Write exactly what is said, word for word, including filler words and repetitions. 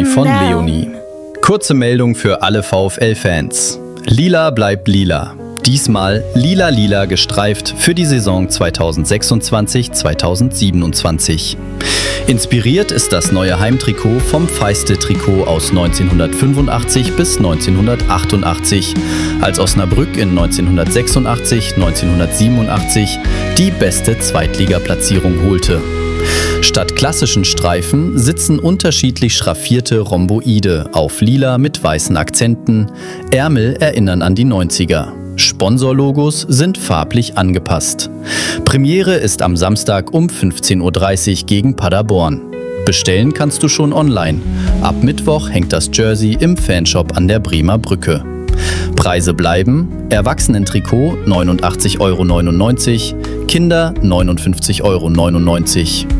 von Leonie. Kurze Meldung für alle VfL-Fans. Lila bleibt lila. Diesmal lila-lila gestreift für die Saison zweitausendsechsundzwanzig zweitausendsiebenundzwanzig. Inspiriert ist das neue Heimtrikot vom Feiste-Trikot aus neunzehnhundertfünfundachtzig bis neunzehnhundertachtundachtzig, als Osnabrück in neunzehnhundertsechsundachtzig neunzehnhundertsiebenundachtzig die beste Zweitligaplatzierung holte. Statt klassischen Streifen sitzen unterschiedlich schraffierte Rhomboide auf lila mit weißen Akzenten. Ärmel erinnern an die neunziger. Sponsorlogos sind farblich angepasst. Premiere ist am Samstag um fünfzehn Uhr dreißig gegen Paderborn. Bestellen kannst du schon online. Ab Mittwoch hängt das Jersey im Fanshop an der Bremer Brücke. Preise bleiben: Erwachsenentrikot neunundachtzig Euro neunundneunzig, Kinder neunundfünfzig Euro neunundneunzig.